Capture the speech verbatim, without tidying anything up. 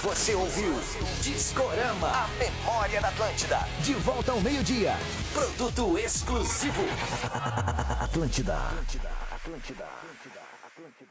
Você ouviu Discorama, a memória da Atlântida. De volta ao meio-dia. Produto exclusivo. Atlântida. Atlântida. Atlântida. Atlântida. Atlântida.